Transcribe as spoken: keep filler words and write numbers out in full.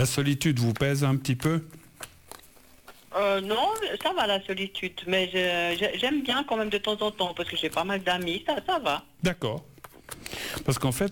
La solitude vous pèse un petit peu? Euh, non, ça va la solitude, mais je- je- j'aime bien quand même de temps en temps, parce que j'ai pas mal d'amis, ça, ça va. D'accord. Parce qu'en fait,